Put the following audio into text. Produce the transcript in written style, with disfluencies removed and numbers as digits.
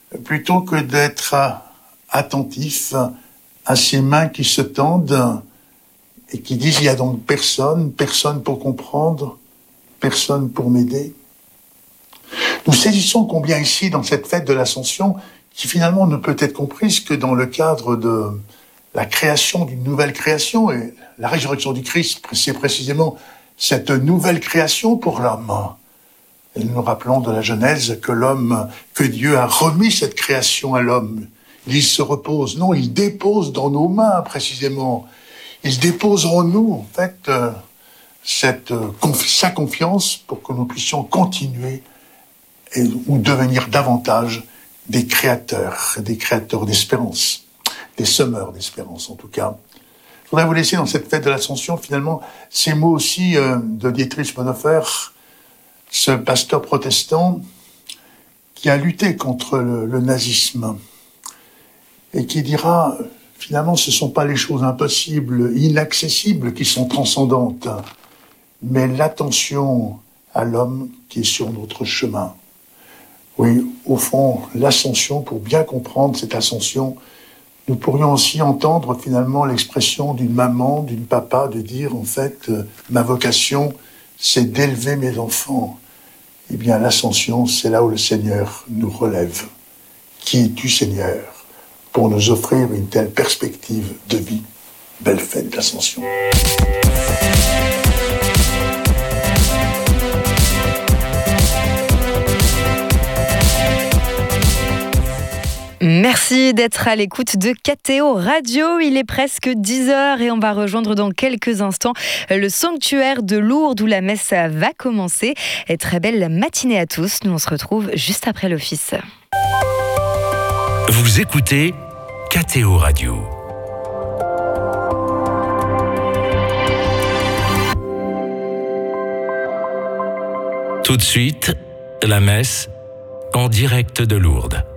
plutôt que d'être attentif à ces mains qui se tendent et qui disent il y a donc personne pour comprendre, personne pour m'aider. Nous saisissons combien ici, dans cette fête de l'Ascension, qui finalement ne peut être comprise que dans le cadre de la création d'une nouvelle création, et la résurrection du Christ, c'est précisément cette nouvelle création pour l'homme. Et nous nous rappelons de la Genèse que Dieu a remis cette création à l'homme. Il se repose. Non, il dépose dans nos mains, précisément. Il se dépose en nous, en fait, sa confiance pour que nous puissions continuer ou devenir davantage des créateurs d'espérance, des semeurs d'espérance, en tout cas. Je voudrais vous laisser dans cette fête de l'Ascension, finalement, ces mots aussi de Dietrich Bonhoeffer, ce pasteur protestant qui a lutté contre le nazisme et qui dira, finalement, ce ne sont pas les choses impossibles, inaccessibles qui sont transcendantes, mais l'attention à l'homme qui est sur notre chemin. Oui, au fond, l'ascension, pour bien comprendre cette ascension, nous pourrions aussi entendre finalement l'expression d'une maman, d'une papa, de dire, en fait, ma vocation, c'est d'élever mes enfants. Eh bien, l'ascension, c'est là où le Seigneur nous relève. Qui es-tu, Seigneur, pour nous offrir une telle perspective de vie? Belle fête d'Ascension. Merci d'être à l'écoute de KTO Radio. Il est presque 10h et on va rejoindre dans quelques instants le sanctuaire de Lourdes où la messe va commencer. Et très belle matinée à tous. Nous on se retrouve juste après l'office. Vous écoutez KTO Radio. Tout de suite, la messe en direct de Lourdes.